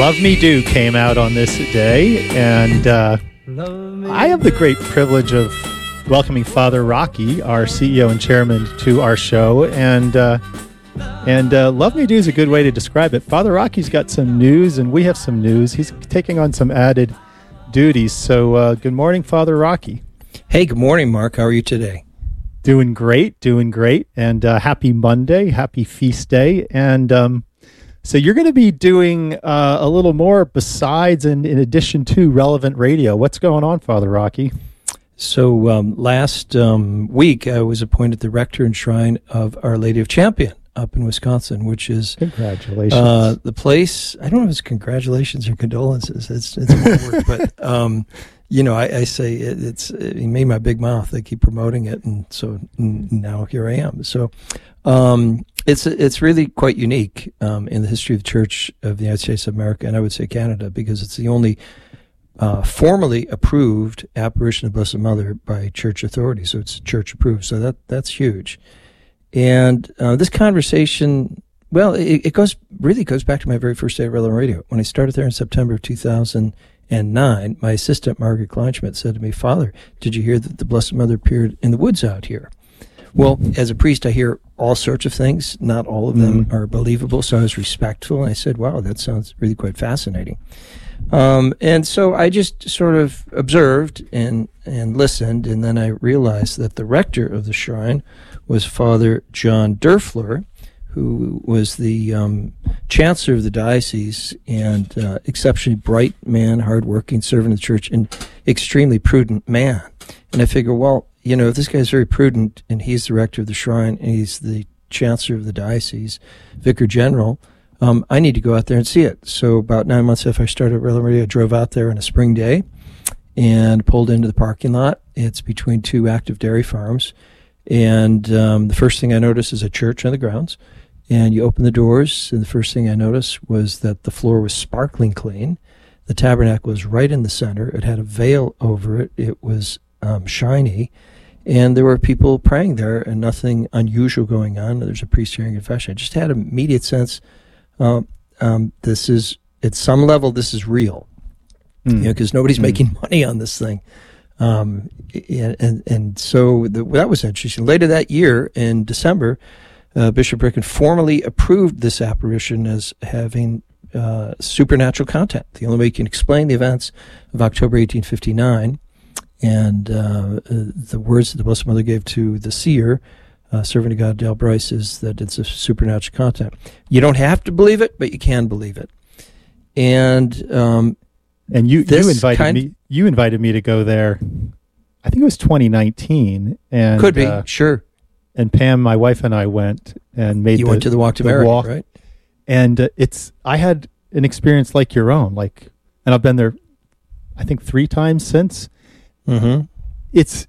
Love Me Do came out on this day, and I have the great privilege of welcoming Father Rocky, our CEO and chairman, to our show, and Love Me Do is a good way to describe it. Father Rocky's got some news, and we have some news. He's taking on some added duties, so good morning, Father Rocky. Hey, good morning, Mark. How are you today? Doing great, and happy Monday, happy feast day, and so you're going to be doing a little more besides and in addition to Relevant Radio. What's going on, Father Rocky? So last week I was appointed the rector and shrine of Our Lady of Champion up in Wisconsin, which is congratulations. The place. I don't know if it's congratulations or condolences. It's more work, but I say it made my big mouth. They keep promoting it, and so now here I am. So. It's really quite unique in the history of the Church of the United States of America, and I would say Canada, because it's the only formally approved apparition of Blessed Mother by church authorities. So it's church approved. So that's huge. And this conversation, well, it goes back to my very first day at Relevant Radio. When I started there in September of 2009, my assistant Margaret Kleinschmidt said to me, "Father, did you hear that the Blessed Mother appeared in the woods out here?" Well, as a priest, I hear all sorts of things. Not all of them are believable, so I was respectful. And I said, wow, that sounds really quite fascinating. And so I just sort of observed and listened, and then I realized that the rector of the shrine was Father John Durfler, who was the chancellor of the diocese and exceptionally bright man, hardworking servant of the church, and extremely prudent man. And I figure, well, if this guy's very prudent and he's the rector of the shrine and he's the chancellor of the diocese, vicar general, I need to go out there and see it. So about 9 months after I started Relevant Radio, I drove out there on a spring day and pulled into the parking lot. It's between two active dairy farms. And the first thing I noticed is a church on the grounds. And you open the doors, and the first thing I noticed was that the floor was sparkling clean. The tabernacle was right in the center. It had a veil over it. It was shiny. And there were people praying there and nothing unusual going on. There's a priest hearing confession. I just had an immediate sense, this is, at some level, this is real. Because nobody's making money on this thing. And so that was interesting. Later that year, in December, Bishop Ricken formally approved this apparition as having supernatural content. The only way you can explain the events of October 1859 and the words that the Blessed Mother gave to the seer, servant of God, Dale Bryce, is that it's a supernatural content. You don't have to believe it, but you can believe it. And you invited me to go there. I think it was 2019. And could be, sure. And Pam, my wife, and I went and made. You went to the Walk to Mary, right? And I had an experience like your own, and I've been there, I think 3 times since. Mm-hmm. It's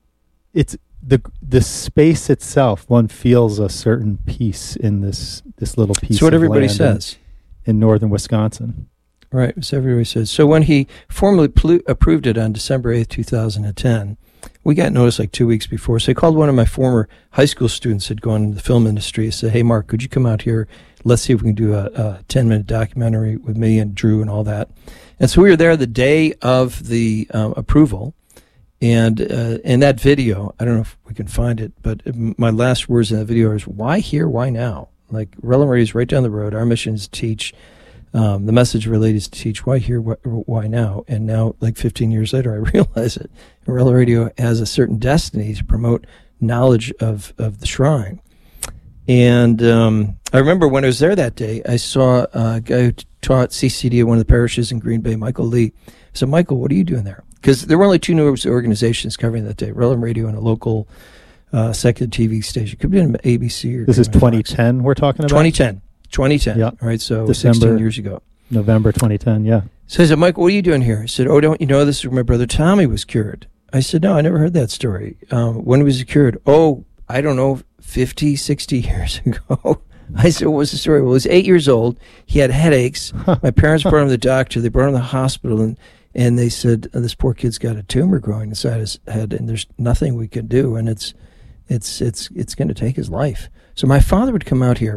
the space itself. One feels a certain peace in this little piece. It's what of everybody land says in northern Wisconsin. Right, so everybody says. So when he formally approved it on December 8th, 2010, we got notice 2 weeks before. So I called one of my former high school students who had gone into the film industry and said, "Hey, Mark, could you come out here? Let's see if we can do a 10-minute documentary with me and Drew and all that." And so we were there the day of the approval. And in that video, I don't know if we can find it, but my last words in that video is, why here, why now? Relevant Radio is right down the road. Our mission is to teach. The message related is to teach. Why here, why now? And now, 15 years later, I realize it. Relevant Radio has a certain destiny to promote knowledge of the shrine. And I remember when I was there that day, I saw a guy who taught CCD at one of the parishes in Green Bay, Michael Lee. I said, "Michael, what are you doing there?" Because there were only 2 news organizations covering that day, Relevant Radio and a local secular TV station. Could be an ABC or... This is 2010 we're talking about? 2010. Yeah. Right, so December, 16 years ago. November 2010, yeah. So I said, "Michael, what are you doing here?" He said, "Oh, don't you know this is where my brother Tommy was cured?" I said, "No, I never heard that story. When was he cured?" "Oh, I don't know, 50, 60 years ago." I said, "What was the story?" "Well, he was 8 years old. He had headaches. My parents brought him to the doctor. They brought him to the hospital, and they said, this poor kid's got a tumor growing inside his head, and there's nothing we can do, and it's going to take his life." So my father would come out here,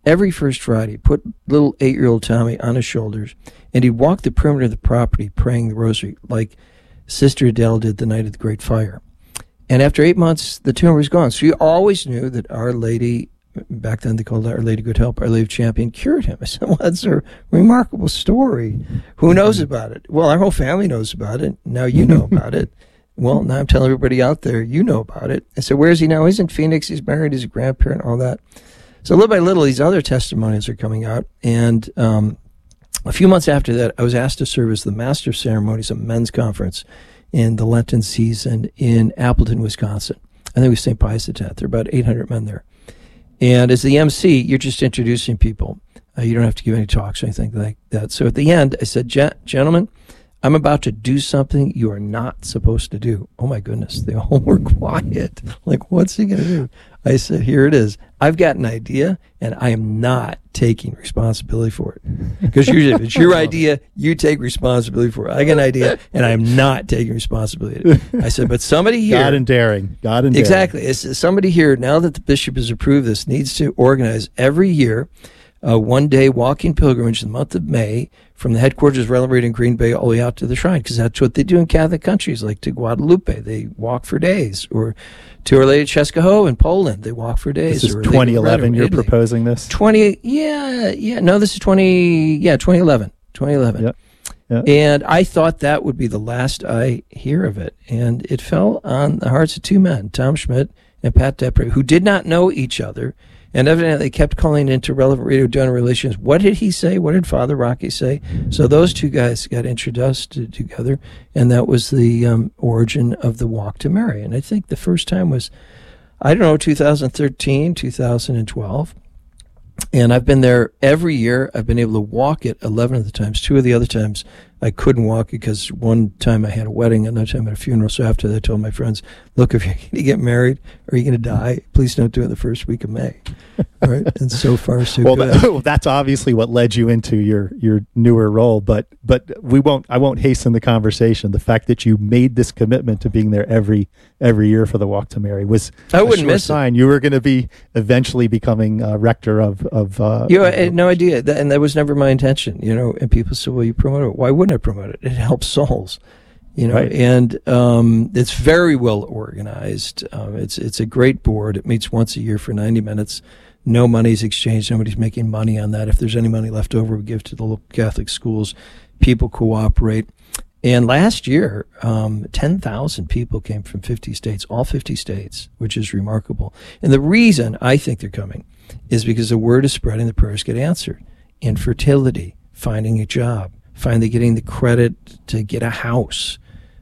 every first Friday, put little 8-year-old Tommy on his shoulders, and he'd walk the perimeter of the property praying the rosary like Sister Adele did the night of the Great Fire. And after 8 months, the tumor was gone. So you always knew that Our Lady, back then they called it Our Lady Good Help, Our Lady of Champion, cured him. I said, well, that's a remarkable story. Who knows about it? Well, our whole family knows about it. Now you know about it. Well, now I'm telling everybody out there, you know about it. I said, where is he now? He's in Phoenix. He's married. He's a grandparent, all that. So little by little, these other testimonies are coming out. And a few months after that, I was asked to serve as the Master of Ceremonies at a men's conference in the Lenten season in Appleton, Wisconsin. I think it was St. Pius X. There are about 800 men there. And as the MC, you're just introducing people. You don't have to give any talks or anything like that. So at the end, I said, gentlemen, I'm about to do something you are not supposed to do. Oh, my goodness. They all were quiet. Like, what's he going to do? I said, here it is. I've got an idea, and I am not taking responsibility for it. Because usually if it's your idea, you take responsibility for it. I got an idea, and I'm not taking responsibility. I said, but somebody here... God and daring. Exactly. It's somebody here, now that the bishop has approved this, needs to organize every year a one-day walking pilgrimage in the month of May from the headquarters of Relevant in Green Bay all the way out to the shrine, because that's what they do in Catholic countries, like to Guadalupe. They walk for days. Or to Our Lady of Czestochowa in Poland, they walk for days. This is 2011 you're proposing this? 2011. 2011. Yep. Yep. And I thought that would be the last I hear of it. And it fell on the hearts of two men, Tom Schmidt and Pat Depre, who did not know each other. And evidently they kept calling into Relevant Radio Donor Relations. What did he say? What did Father Rocky say? So those two guys got introduced together, and that was the origin of the Walk to Mary. And I think the first time was, 2013, 2012. And I've been there every year. I've been able to walk it 11 of the times. 2 of the other times I couldn't walk it because one time I had a wedding, another time I had a funeral. So after that, I told my friends, look, if you're going to get married or you're going to die, please don't do it the first week of May. All right? And so far, so good. That's obviously what led you into your newer role. But I won't hasten the conversation. The fact that you made this commitment to being there every year for the Walk to Mary was I wouldn't miss sign. You were going to be eventually becoming rector of I had no idea, and that was never my intention. And people said, well, you promote it. Why wouldn't I promote it? It helps souls. Right. And it's very well organized. It's a great board. It meets once a year for 90 minutes. No money's exchanged. Nobody's making money on that. If there's any money left over, we give to the local Catholic schools. People cooperate. And last year, 10,000 people came from 50 states, all 50 states, which is remarkable. And the reason I think they're coming is because the word is spreading, the prayers get answered. Infertility, finding a job, finally getting the credit to get a house.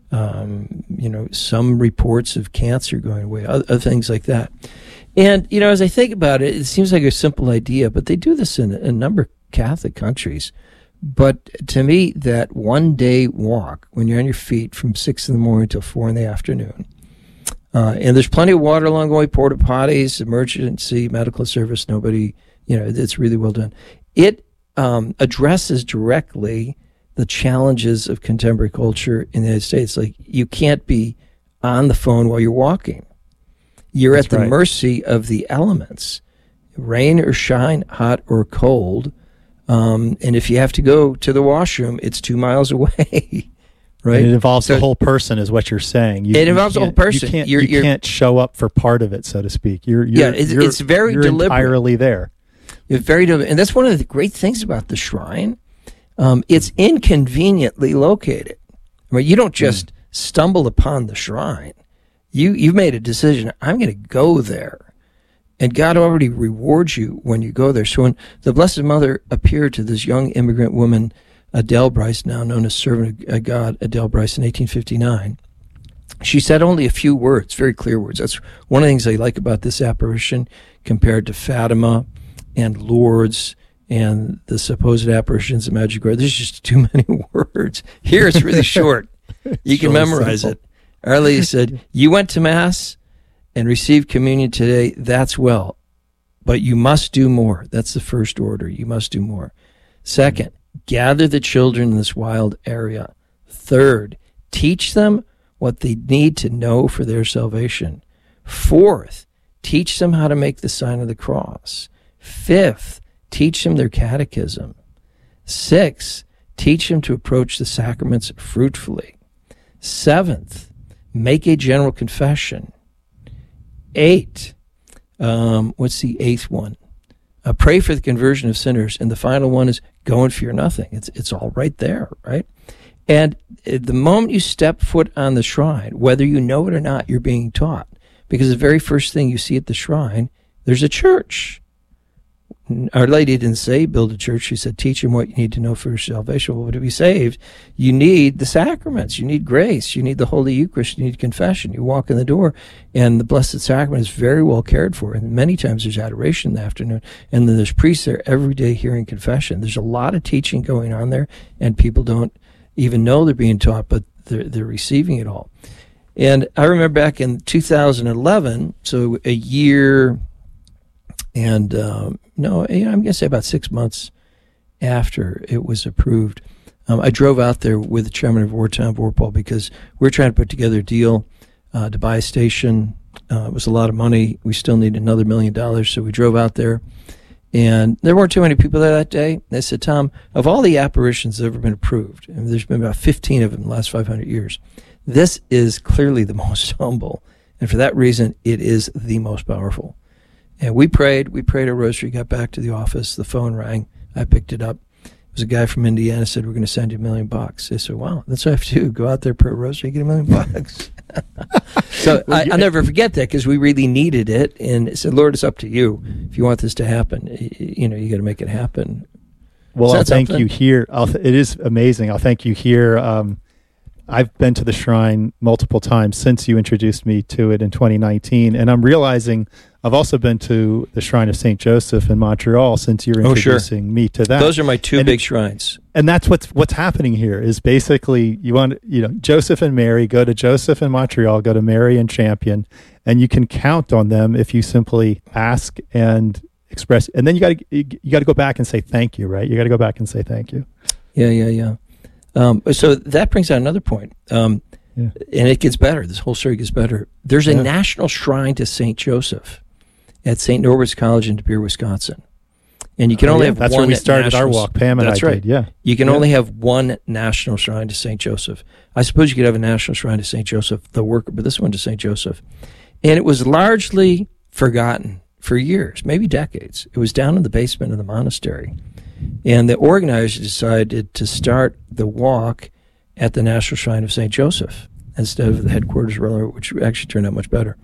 Some reports of cancer going away, other things like that. And, as I think about it, it seems like a simple idea, but they do this in a number of Catholic countries. But to me, that one-day walk, when you're on your feet from 6 in the morning till 4 in the afternoon, and there's plenty of water along the way, porta potties, emergency medical service, nobody, it's really well done. It addresses directly the challenges of contemporary culture in the United States. Like, you can't be on the phone while you're walking. You're at the mercy of the elements, rain or shine, hot or cold. And if you have to go to the washroom, it's 2 miles away, right? And it involves the whole person, is what you're saying. It involves the whole person. You can't show up for part of it, so to speak. It's very deliberate. Entirely there. It's very deliberate. And that's one of the great things about the shrine. It's inconveniently located. Right? You don't just stumble upon the shrine. You've made a decision. I'm going to go there. And God already rewards you when you go there. So when the Blessed Mother appeared to this young immigrant woman, Adele Bryce, now known as Servant of God, Adele Bryce, in 1859, she said only a few words, very clear words. That's one of the things I like about this apparition compared to Fatima and Lourdes and the supposed apparitions of Medjugorje. There's just too many words. Here it's really short. You can memorize it. Our Lady said, you went to Mass and received communion today, that's well. But you must do more. That's the first order. You must do more. Second, gather the children in this wild area. Third, teach them what they need to know for their salvation. Fourth, teach them how to make the sign of the cross. Fifth, teach them their catechism. 6, teach them to approach the sacraments fruitfully. 7th, make a general confession. 8, what's the 8th one? Pray for the conversion of sinners. And the final one is go and fear nothing. It's all right there, right? And the moment you step foot on the shrine, whether you know it or not, you're being taught. Because the very first thing you see at the shrine, there's a church. Our Lady didn't say build a church. She said teach them what you need to know for salvation. Well, to be saved, you need the sacraments. You need grace. You need the Holy Eucharist. You need confession. You walk in the door, and the Blessed Sacrament is very well cared for. And many times there's adoration in the afternoon, and then there's priests there every day hearing confession. There's a lot of teaching going on there, and people don't even know they're being taught, but they're receiving it all. And I remember back in 2011, so a year and, I'm going to say about 6 months after it was approved, I drove out there with the chairman of Wartown Vorpal because we're trying to put together a deal to buy a station. It was a lot of money. We still need another $1 million, so we drove out there. And there weren't too many people there that day. They said, Tom, of all the apparitions that have ever been approved, and there's been about 15 of them in the last 500 years, this is clearly the most humble. And for that reason, it is the most powerful. And we prayed a rosary, got back to the office. The phone rang. I picked it up. It was a guy from Indiana, said, we're going to send you $1 million. I said, wow, that's what I have to do. Go out there, pray a rosary, get $1 million. So I'll never forget that because we really needed it. And I said, Lord, it's up to you. If you want this to happen, you got to make it happen. Well, I'll thank you here. It is amazing. I'll thank you here. I've been to the shrine multiple times since you introduced me to it in 2019. And I'm realizing I've also been to the Shrine of St. Joseph in Montreal since you're introducing me to that. Those are my two big shrines. And that's what's happening here is basically you want, Joseph and Mary, go to Joseph in Montreal, go to Mary in Champion, and you can count on them if you simply ask and express. And then you got to go back and say thank you, right? You got to go back and say thank you. Yeah. So that brings out another point. And it gets better. This whole story gets better. There's a national shrine to St. Joseph at St. Norbert's College in De Pere, Wisconsin. And you can only have that's one. That's where we started our walk, Pam and that's I right. did, yeah. You can only have one national shrine to St. Joseph. I suppose you could have a national shrine to St. Joseph, the worker, but this one to St. Joseph. And it was largely forgotten for years, maybe decades. It was down in the basement of the monastery. And the organizers decided to start the walk at the National Shrine of St. Joseph instead of the headquarters, which actually turned out much better.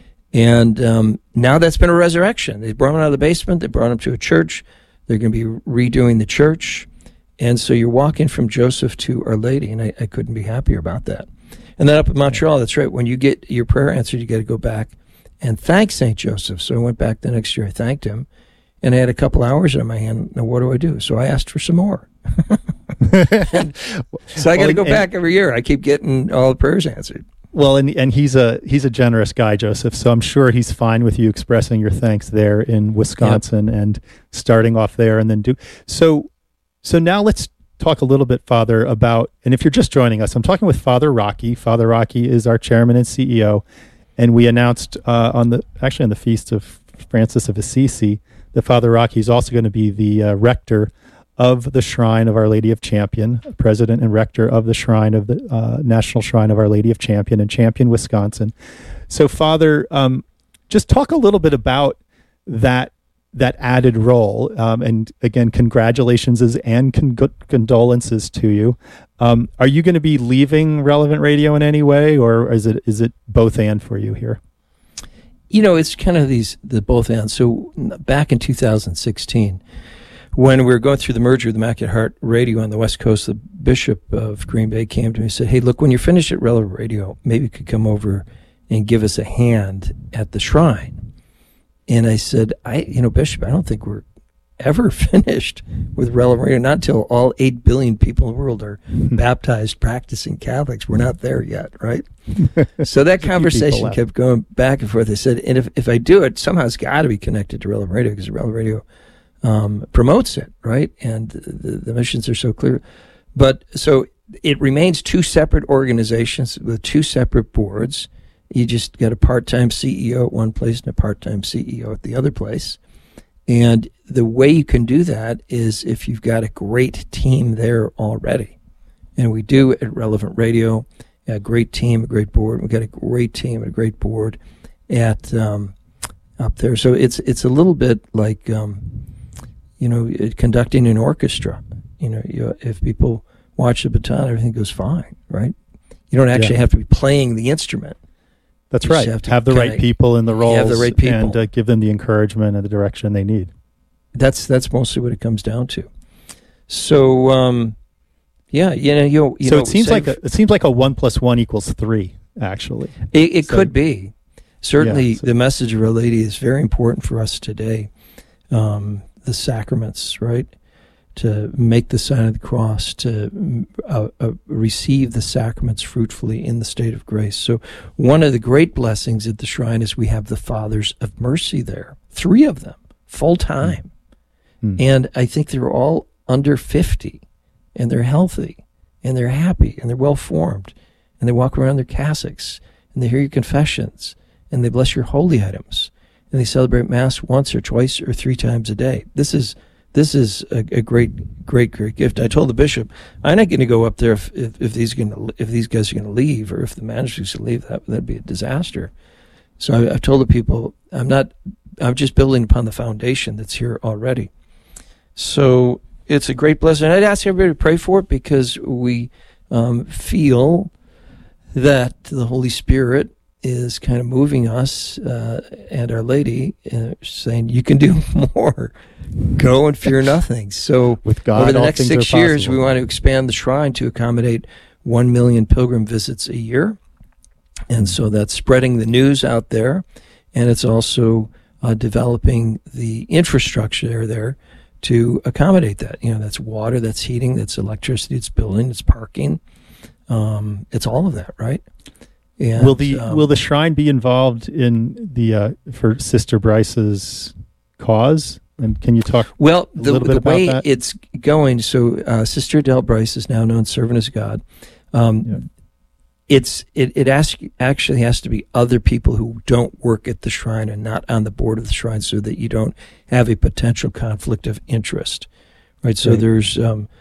And now that's been a resurrection. They brought him out of the basement. They brought him to a church. They're going to be redoing the church. And so you're walking from Joseph to Our Lady, and I couldn't be happier about that. And then up in Montreal, that's right, when you get your prayer answered, you got to go back and thank St. Joseph. So I went back the next year. I thanked him. And I had a couple hours in my hand. Now, what do I do? So I asked for some more. So I got to go back every year. I keep getting all the prayers answered. Well, and he's a generous guy, Joseph. So I'm sure he's fine with you expressing your thanks there in Wisconsin and starting off there, and then so. Now let's talk a little bit, Father, about. And if you're just joining us, I'm talking with Father Rocky. Father Rocky is our chairman and CEO, and we announced on the feast of Francis of Assisi that Father Rocky is also going to be the rector of the Shrine of Our Lady of Champion, president and rector of the Shrine of the National Shrine of Our Lady of Champion in Champion, Wisconsin. So, Father, just talk a little bit about that added role. And again, congratulations and condolences to you. Are you going to be leaving Relevant Radio in any way, or is it both and for you here? It's kind of the both and. So back in 2016, when we were going through the merger with Immaculate Heart Radio on the West Coast, the Bishop of Green Bay came to me and said, hey, look, when you're finished at Relevant Radio, maybe you could come over and give us a hand at the shrine. And I said, Bishop, I don't think we're ever finished with Relevant Radio, not until all 8 billion people in the world are baptized, practicing Catholics. We're not there yet, right? So that conversation kept going back and forth. I said, and if I do it, somehow it's got to be connected to Relevant Radio, because Relevant Radio promotes it, right? And the missions are so clear. But so it remains 2 separate organizations with 2 separate boards. You just got a part-time CEO at one place and a part-time CEO at the other place. And the way you can do that is if you've got a great team there already. And we do at Relevant Radio, a great team, a great board. We've got a great team and a great board at up there. So it's a little bit like, conducting an orchestra. If people watch the baton, everything goes fine, right? You don't actually have to be playing the instrument. That's right. Have the right people in the roles, have the right people, and give them the encouragement and the direction they need. That's mostly what it comes down to. So, so it seems like a 1 + 1 = 3. Actually, it could be. Certainly, the message of Our Lady is very important for us today. The sacraments, right? To make the sign of the cross, to receive the sacraments fruitfully in the state of grace. So one of the great blessings at the shrine is we have the Fathers of Mercy there, 3 of them, full time. And I think they're all under 50, and they're healthy, and they're happy, and they're well-formed, and they walk around their cassocks, and they hear your confessions, and they bless your holy items, and they celebrate Mass once or twice or 3 times a day. This is a great, great, great gift. I told the bishop, I'm not going to go up there if these guys are going to leave, or if the magistrate's going to leave. That'd be a disaster. So I've told the people, I'm just building upon the foundation that's here already. So it's a great blessing. I'd ask everybody to pray for it, because we feel that the Holy Spirit is kind of moving us and Our Lady, saying, you can do more. Go and fear nothing. So with God, over the next 6 years, we want to expand the shrine to accommodate 1 million pilgrim visits a year. And so that's spreading the news out there. And it's also developing the infrastructure there to accommodate that. That's water, that's heating, that's electricity, it's building, it's parking. It's all of that, right? And, will the shrine be involved in the for Sister Bryce's cause? And can you talk a little bit about that? The way it's going, so Sister Adele Bryce is now known Servant as God. It actually has to be other people who don't work at the shrine and not on the board of the shrine, so that you don't have a potential conflict of interest, right? So there's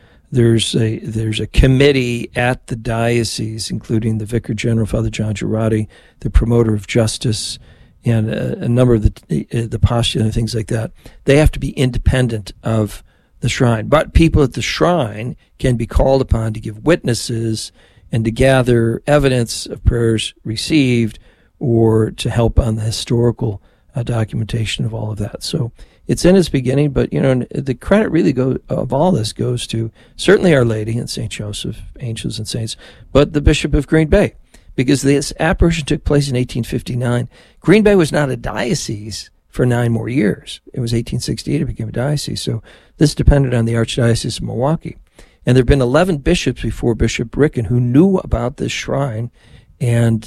a committee at the diocese, including the Vicar General, Father John Girardi, the promoter of justice, and a number of the postulate and things like that. They have to be independent of the shrine. But people at the shrine can be called upon to give witnesses and to gather evidence of prayers received, or to help on the historical documentation of all of that. So it's in its beginning, but the credit really of all this goes to certainly Our Lady and St. Joseph, angels and saints, but the Bishop of Green Bay, because this apparition took place in 1859. Green Bay was not a diocese for 9 more years. It was 1868 it became a diocese. So this depended on the Archdiocese of Milwaukee. And there have been 11 bishops before Bishop Ricken who knew about this shrine and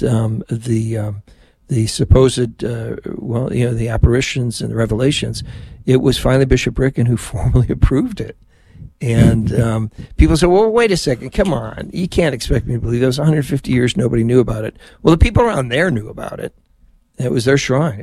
the supposed, the apparitions and the revelations. It was finally Bishop Ricken who formally approved it. And people say, well, wait a second, come on. You can't expect me to believe that. It was 150 years, nobody knew about it. Well, the people around there knew about it. It was their shrine.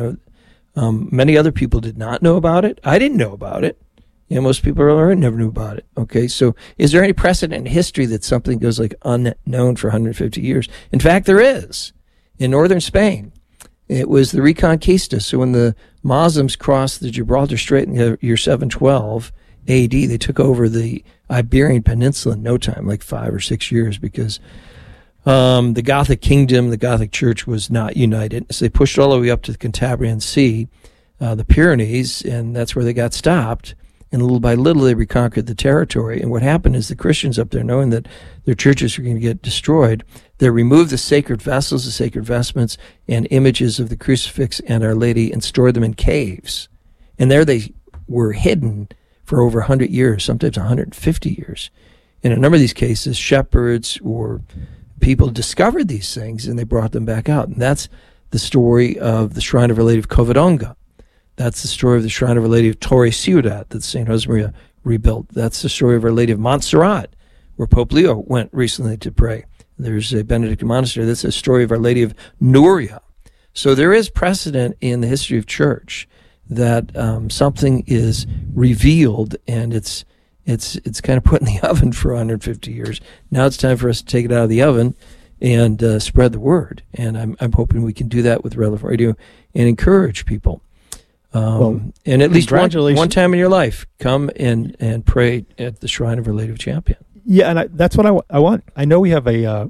Many other people did not know about it. I didn't know about it. Most people around never knew about it. Okay, so is there any precedent in history that something goes like unknown for 150 years? In fact, there is. In northern Spain, it was the Reconquista. So when the Muslims crossed the Gibraltar Strait in the year 712 AD, they took over the Iberian Peninsula in no time, like 5 or 6 years, because the Gothic kingdom, the Gothic Church was not united. So they pushed all the way up to the Cantabrian Sea, the Pyrenees, and that's where they got stopped. And little by little, they reconquered the territory. And what happened is the Christians up there, knowing that their churches were going to get destroyed, they removed the sacred vessels, the sacred vestments, and images of the crucifix and Our Lady, and stored them in caves. And there they were hidden for over 100 years, sometimes 150 years. In a number of these cases, shepherds or people discovered these things, and they brought them back out. And that's the story of the Shrine of Our Lady of Covadonga. That's the story of the Shrine of Our Lady of Torre Ciudad that St. Josemaria rebuilt. That's the story of Our Lady of Montserrat, where Pope Leo went recently to pray. There's a Benedictine monastery. That's the story of Our Lady of Nuria. So there is precedent in the history of church that something is revealed and it's kind of put in the oven for 150 years. Now it's time for us to take it out of the oven and spread the word. And I'm hoping we can do that with Relevant Radio and encourage people. And at least one time in your life, come and pray at the Shrine of Our Lady of Champion. Yeah, and that's what I want. I know we have a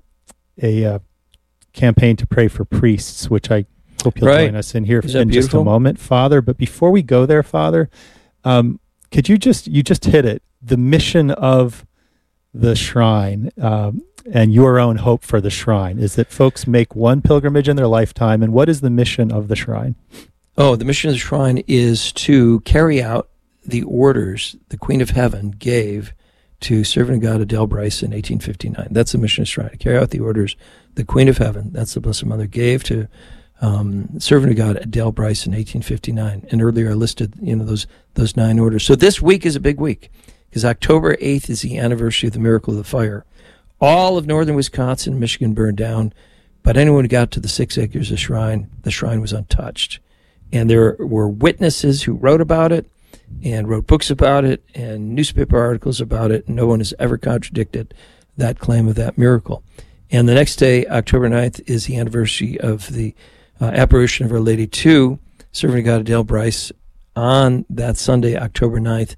campaign to pray for priests, which I hope you'll join us in here in just a moment, Father. But before we go there, Father, could you just hit it, the mission of the shrine and your own hope for the shrine is that folks make one pilgrimage in their lifetime. And what is the mission of the shrine? Oh, the mission of the shrine is to carry out the orders the Queen of Heaven gave to Servant of God Adele Bryce in 1859. That's the mission of the shrine, to carry out the orders the Queen of Heaven, that's the Blessed Mother, gave to Servant of God Adele Bryce in 1859. And earlier I listed those 9 orders. So this week is a big week because October 8th is the anniversary of the miracle of the fire. All of northern Wisconsin and Michigan burned down, but anyone who got to the 6 acres of shrine, the shrine was untouched. And there were witnesses who wrote about it and wrote books about it and newspaper articles about it. And no one has ever contradicted that claim of that miracle. And the next day, October 9th, is the anniversary of the apparition of Our Lady to Servant of God Adele Bryce on that Sunday, October 9th,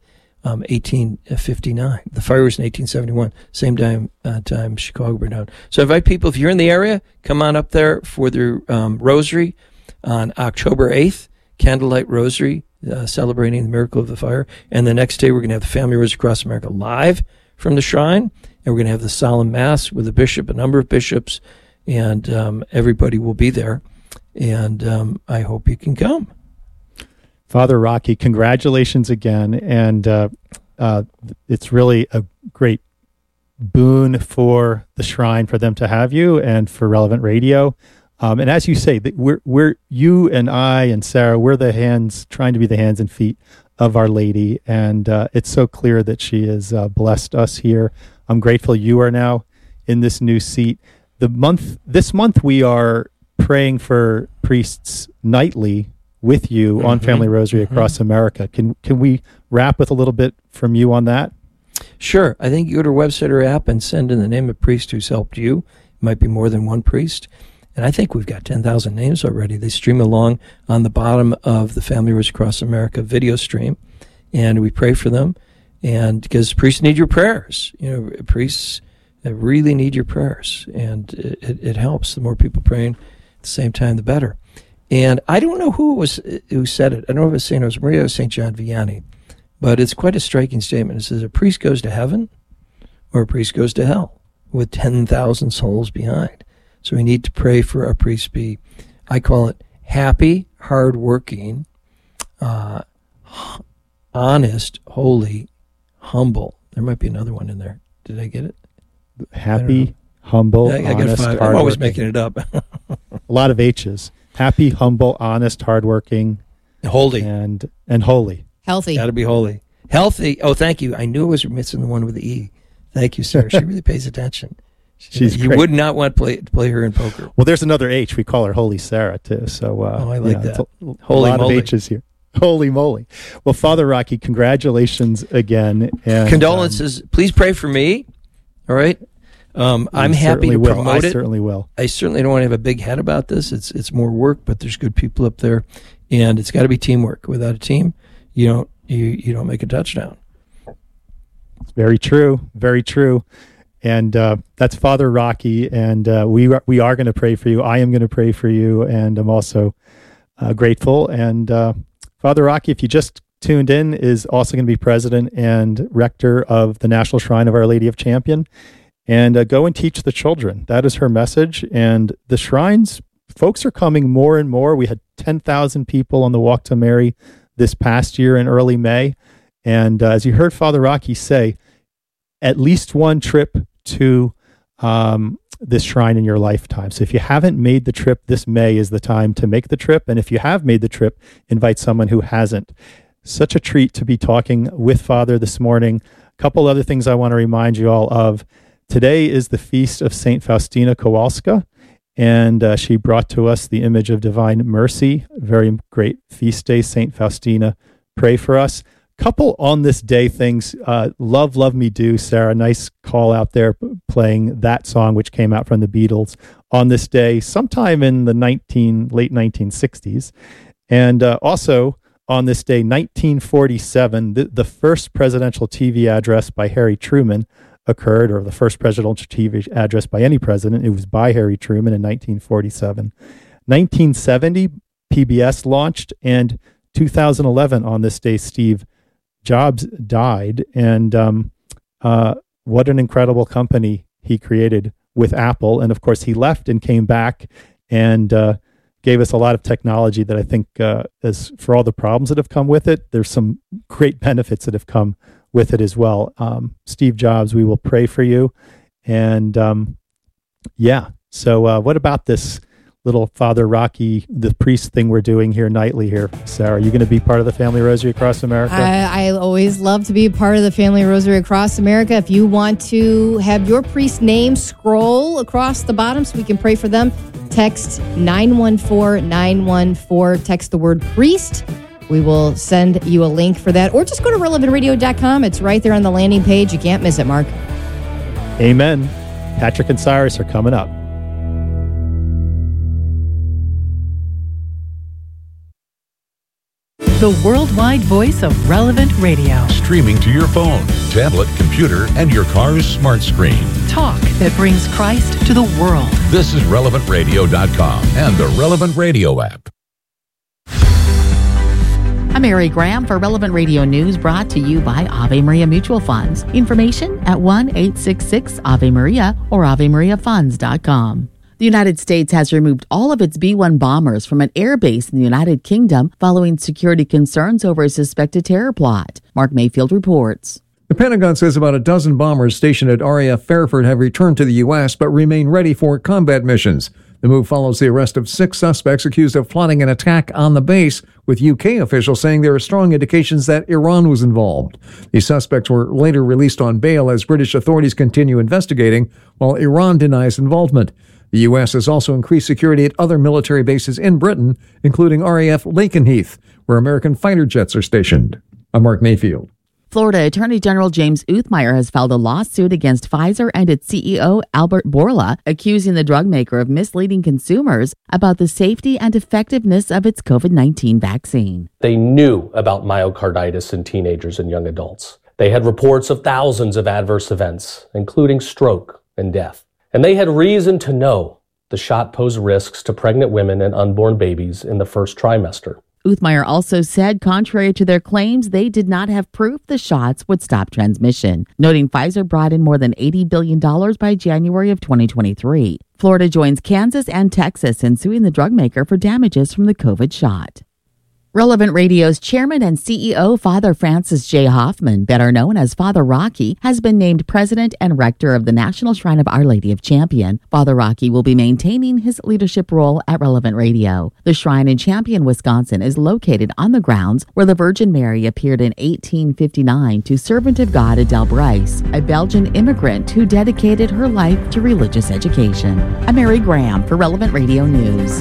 1859. The fire was in 1871, same time Chicago burned down. So I invite people, if you're in the area, come on up there for the rosary on October 8th, candlelight rosary, celebrating the miracle of the fire. And the next day, we're going to have the Family Rosary Across America live from the shrine. And we're going to have the solemn mass with a bishop, a number of bishops, and everybody will be there. And I hope you can come. Father Rocky, congratulations again. And it's really a great boon for the shrine for them to have you and for Relevant Radio. And as you say, we're you and I and Sarah, we're the hands, trying to be the hands and feet of Our Lady. And it's so clear that she has blessed us here. I'm grateful you are now in this new seat. This month we are praying for priests nightly with you on Family Rosary Across America. Can we wrap with a little bit from you on that? Sure. I think you go to our website or app and send in the name of priest who's helped you. It might be more than one priest. And I think we've got 10,000 names already. They stream along on the bottom of the Family Rosary Across America video stream. And we pray for them. And because priests need your prayers. Priests really need your prayers. And it helps. The more people praying at the same time, the better. And I don't know who said it. I don't know if it was St. Josemaria or St. John Vianney. But it's quite a striking statement. It says a priest goes to heaven or a priest goes to hell with 10,000 souls behind. So we need to pray for our priests be, I call it, happy, hardworking, honest, holy, humble. There might be another one in there. Did I get it? Happy, humble, honest, hardworking. I'm always making it up. A lot of H's. Happy, humble, honest, hardworking. Holy. And holy. Healthy. Got to be holy. Healthy. Oh, thank you. I knew I was missing the one with the E. Thank you, Sarah. She really pays attention. You would not want to play her in poker. Well, there's another H. We call her Holy Sarah, too. So, I like that. Holy moly. A lot of H's here. Holy moly. Well, Father Rocky, congratulations again. And, condolences. Please pray for me. All right? I'm happy to promote it. I certainly will. I certainly don't want to have a big head about this. It's more work, but there's good people up there. And it's got to be teamwork. Without a team, you don't make a touchdown. It's very true. Very true. And that's Father Rocky, and we are going to pray for you. I am going to pray for you, and I'm also grateful. And Father Rocky, if you just tuned in, is also going to be president and rector of the National Shrine of Our Lady of Champion. And go and teach the children. That is her message. And the shrines, folks are coming more and more. We had 10,000 people on the Walk to Mary this past year in early May. And as you heard Father Rocky say, at least one trip to this shrine in your lifetime. So if you haven't made the trip, this May is the time to make the trip. And if you have made the trip, invite someone who hasn't. Such a treat to be talking with Father this morning. A couple other things I want to remind you all of. Today is the feast of St. Faustina Kowalska, And she brought to us the image of Divine Mercy. Very great feast day, St. Faustina. Pray for us. Couple on this day things. Love Me Do, Sarah. Nice call out there playing that song, which came out from the Beatles on this day sometime in the late 1960s. And also on this day, 1947, the first presidential TV address by Harry Truman occurred, or the first presidential TV address by any president. It was by Harry Truman in 1947. 1970, PBS launched, and 2011 on this day, Steve Jobs died, and what an incredible company he created with Apple. And of course, he left and came back and gave us a lot of technology that I think, as for all the problems that have come with it, there's some great benefits that have come with it as well. Steve Jobs, we will pray for you. And so what about this little Father Rocky, the priest thing we're doing here nightly here, Sarah? Are you going to be part of the Family Rosary Across America? I always love to be part of the Family Rosary Across America. If you want to have your priest name scroll across the bottom so we can pray for them, text 914-914, text the word priest. We will send you a link for that, or just go to relevantradio.com. It's right there on the landing page. You can't miss it, Mark. Amen. Patrick and Cyrus are coming up. The worldwide voice of Relevant Radio. Streaming to your phone, tablet, computer, and your car's smart screen. Talk that brings Christ to the world. This is relevantradio.com and the Relevant Radio app. I'm Mary Graham for Relevant Radio News, brought to you by Ave Maria Mutual Funds. Information at 1-866-AVE-MARIA or AveMariaFunds.com. The United States has removed all of its B-1 bombers from an air base in the United Kingdom following security concerns over a suspected terror plot. Mark Mayfield reports. The Pentagon says about a dozen bombers stationed at RAF Fairford have returned to the U.S. but remain ready for combat missions. The move follows the arrest of 6 suspects accused of plotting an attack on the base, with UK officials saying there are strong indications that Iran was involved. These suspects were later released on bail as British authorities continue investigating, while Iran denies involvement. The U.S. has also increased security at other military bases in Britain, including RAF Lakenheath, where American fighter jets are stationed. I'm Mark Mayfield. Florida Attorney General James Uthmeier has filed a lawsuit against Pfizer and its CEO, Albert Bourla, accusing the drug maker of misleading consumers about the safety and effectiveness of its COVID-19 vaccine. They knew about myocarditis in teenagers and young adults. They had reports of thousands of adverse events, including stroke and death. And they had reason to know the shot posed risks to pregnant women and unborn babies in the first trimester. Uthmeier also said, contrary to their claims, they did not have proof the shots would stop transmission, noting Pfizer brought in more than $80 billion by January of 2023. Florida joins Kansas and Texas in suing the drug maker for damages from the COVID shot. Relevant Radio's chairman and CEO, Father Francis J. Hoffman, better known as Father Rocky, has been named president and rector of the National Shrine of Our Lady of Champion. Father Rocky will be maintaining his leadership role at Relevant Radio. The shrine in Champion, Wisconsin is located on the grounds where the Virgin Mary appeared in 1859 to servant of God Adele Bryce, a Belgian immigrant who dedicated her life to religious education. I'm Mary Graham for Relevant Radio News.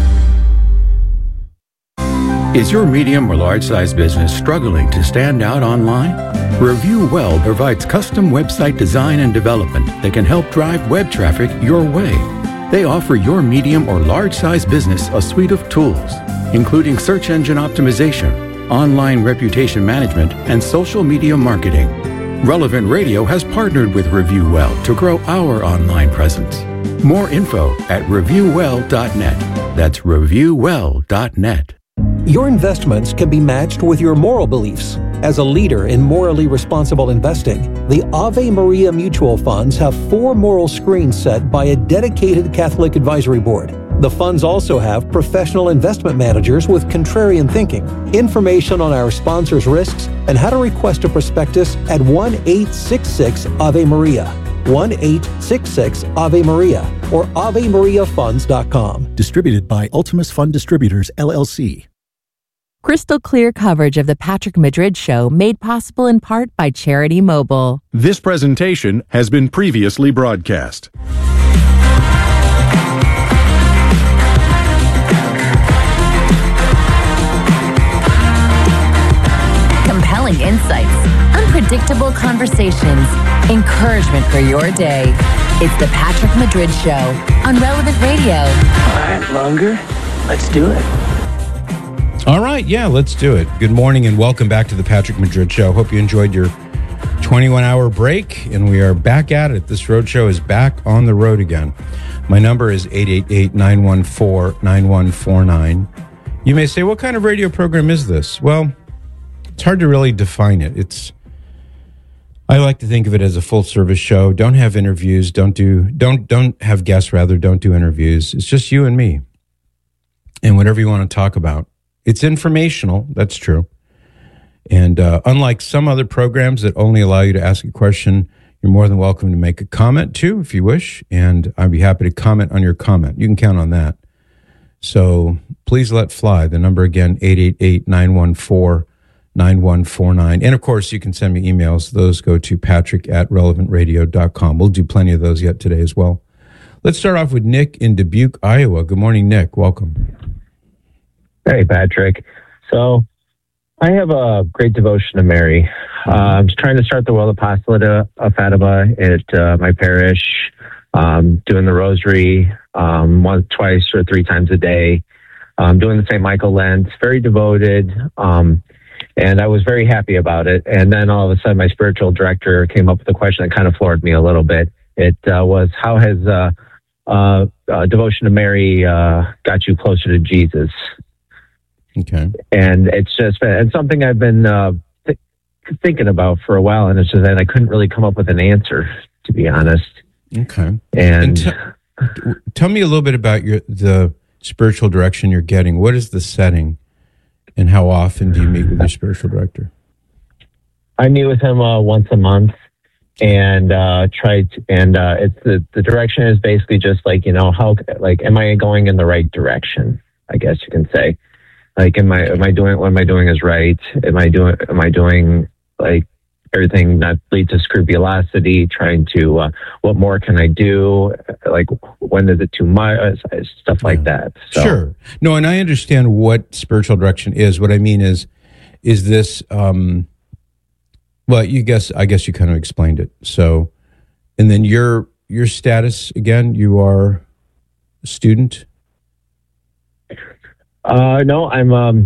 Is your medium or large-size business struggling to stand out online? Review Well provides custom website design and development that can help drive web traffic your way. They offer your medium or large-size business a suite of tools, including search engine optimization, online reputation management, and social media marketing. Relevant Radio has partnered with Review Well to grow our online presence. More info at reviewwell.net. That's reviewwell.net. Your investments can be matched with your moral beliefs. As a leader in morally responsible investing, the Ave Maria Mutual Funds have 4 moral screens set by a dedicated Catholic advisory board. The funds also have professional investment managers with contrarian thinking. Information on our sponsors' risks and how to request a prospectus at 1-866-AVE-MARIA. 1-866-AVE-MARIA or AveMariaFunds.com. Distributed by Ultimus Fund Distributors, LLC. Crystal clear coverage of the Patrick Madrid Show made possible in part by Charity Mobile. This presentation has been previously broadcast. thrilling insights, unpredictable conversations, encouragement for your day. It's the Patrick Madrid Show on Relevant Radio. All right, longer. Let's do it. All right, yeah, let's do it. Good morning and welcome back to the Patrick Madrid Show. Hope you enjoyed your 21-hour break, and we are back at it. This road show is back on the road again. My number is 888-914-9149. You may say, what kind of radio program is this? Well, it's hard to really define it. I like to think of it as a full-service show. Don't have interviews. Don't have guests, rather. Don't do interviews. It's just you and me. And whatever you want to talk about. It's informational. That's true. And unlike some other programs that only allow you to ask a question, you're more than welcome to make a comment too, if you wish. And I'd be happy to comment on your comment. You can count on that. So please let fly. The number again, 888-914-9149. And of course, you can send me emails. Those go to patrick@relevantradio.com. We'll do plenty of those yet today as well. Let's start off with Nick in Dubuque, Iowa. Good morning, Nick. Welcome. Hey, Patrick. So I have a great devotion to Mary. I'm trying to start the World Apostolate of Fatima at my parish, doing the rosary once, twice, or 3 times a day, doing the St. Michael Lent, very devoted, and I was very happy about it. And then all of a sudden, my spiritual director came up with a question that kind of floored me a little bit. It was, how has devotion to Mary got you closer to Jesus? Okay. And it's just been something I've been thinking about for a while, and it's just that I couldn't really come up with an answer, to be honest. Okay. And tell me a little bit about the spiritual direction you're getting. What is the setting, and how often do you meet with your spiritual director? I meet with him once a month, and it's the direction is basically just like, am I going in the right direction? I guess you can say. Like, am I doing what am I doing is right? Am I doing like everything not lead to scrupulosity? Trying to what more can I do? Like, when is it too much? Stuff like that. So. Sure. No, and I understand what spiritual direction is. What I mean is this? Well, I guess you kind of explained it. So, and then your status again. You are a student. No, I'm a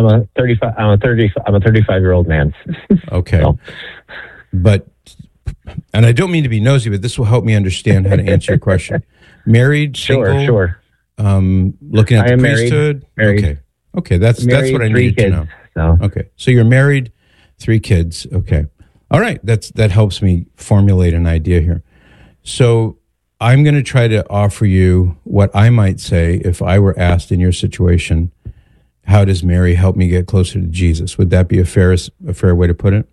35-year-old man. Okay. So. But, and I don't mean to be nosy, but this will help me understand how to answer your question. Married, single? Sure. Looking at the priesthood? Married. Okay. That's what I needed to know. So. Okay. So you're married, 3 kids. Okay. All right. That helps me formulate an idea here. So I'm going to try to offer you what I might say if I were asked in your situation, how does Mary help me get closer to Jesus? Would that be a fair way to put it?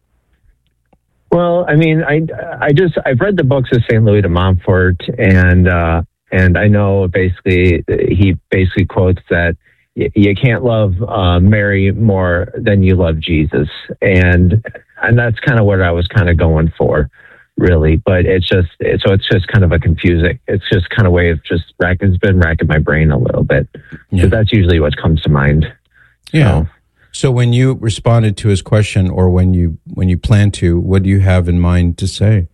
Well, I mean, I've read the books of St. Louis de Montfort, and I know he basically quotes that you can't love Mary more than you love Jesus, and that's kind of what I was kind of going for. Really, but it's just kind of a confusing. It's just kind of way of it's been racking my brain a little bit. Yeah. That's usually what comes to mind. Yeah. So when you responded to his question, or when you plan to, what do you have in mind to say?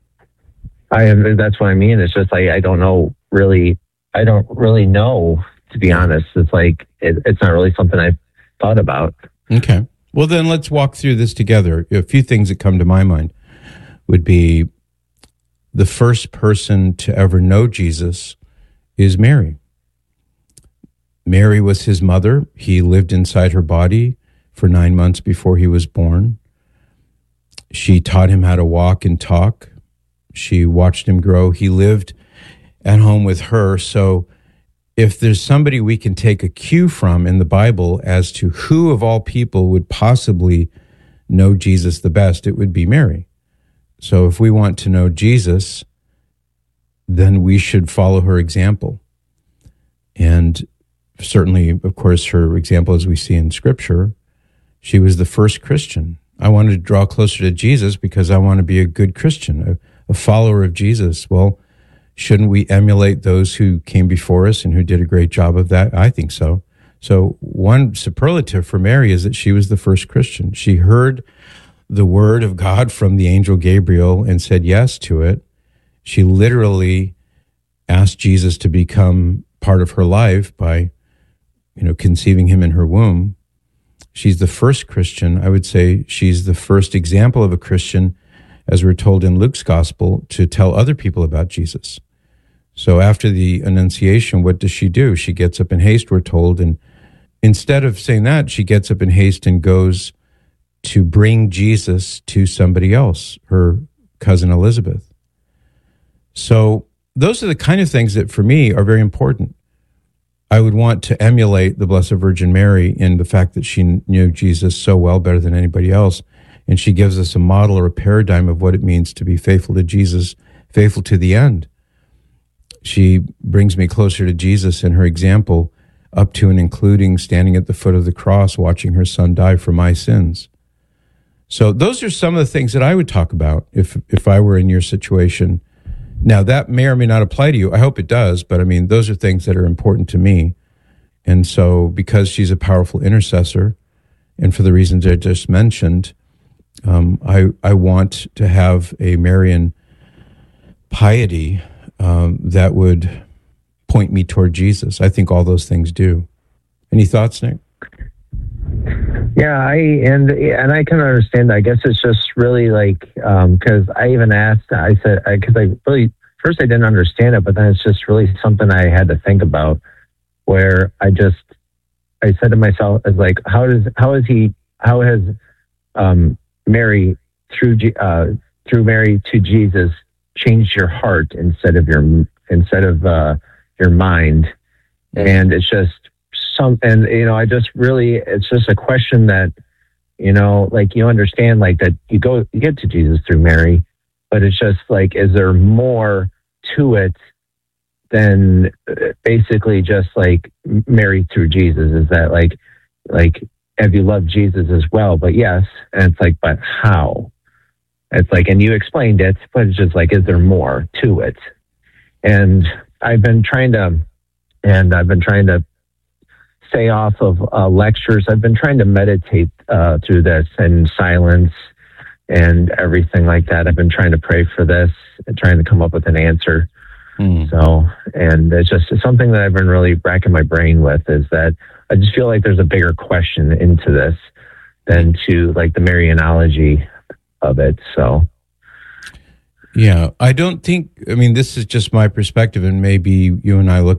That's what I mean. It's just like I don't really know, to be honest. It's like it's not really something I've thought about. Okay. Well, then let's walk through this together. A few things that come to my mind would be the first person to ever know Jesus is Mary. Mary was his mother. He lived inside her body for 9 months before he was born. She taught him how to walk and talk. She watched him grow. He lived at home with her. So if there's somebody we can take a cue from in the Bible as to who of all people would possibly know Jesus the best, it would be Mary. So if we want to know Jesus, then we should follow her example. And certainly, of course, her example, as we see in Scripture, she was the first Christian. I wanted to draw closer to Jesus because I want to be a good Christian, a follower of Jesus. Well, shouldn't we emulate those who came before us and who did a great job of that? I think so. So one superlative for Mary is that she was the first Christian. She heard the word of God from the angel Gabriel and said yes to it. She literally asked Jesus to become part of her life by, conceiving him in her womb. She's the first Christian. I would say she's the first example of a Christian, as we're told in Luke's gospel, to tell other people about Jesus. So after the Annunciation, what does she do? She gets up in haste, we're told, and instead of saying that, she gets up in haste and goes to bring Jesus to somebody else, her cousin Elizabeth. So those are the kind of things that for me are very important. I would want to emulate the Blessed Virgin Mary in the fact that she knew Jesus so well, better than anybody else, and she gives us a model or a paradigm of what it means to be faithful to Jesus, faithful to the end. She brings me closer to Jesus in her example, up to and including standing at the foot of the cross, watching her son die for my sins. So those are some of the things that I would talk about if I were in your situation. Now, that may or may not apply to you. I hope it does, but those are things that are important to me. And so because she's a powerful intercessor, and for the reasons I just mentioned, I want to have a Marian piety that would point me toward Jesus. I think all those things do. Any thoughts, Nick? Yeah, I can understand. I guess it's just really because I even asked. I said because I really first I didn't understand it, but then it's just really something I had to think about. Where I said to myself, as how has Mary through Mary to Jesus changed your heart instead of your mind, and it's just. It's just a question that, you understand, that you get to Jesus through Mary, but it's just is there more to it than basically just Mary through Jesus? Is that have you loved Jesus as well? But yes. And it's but how? It's and you explained it, but it's just is there more to it? And I've been trying to stay off of lectures. I've been trying to meditate through this in silence and everything like that. I've been trying to pray for this and trying to come up with an answer. So, and it's just something that I've been really racking my brain with, is that I just feel there's a bigger question into this than to the Marianology of it. So, yeah, I don't think, this is just my perspective, and maybe you and I look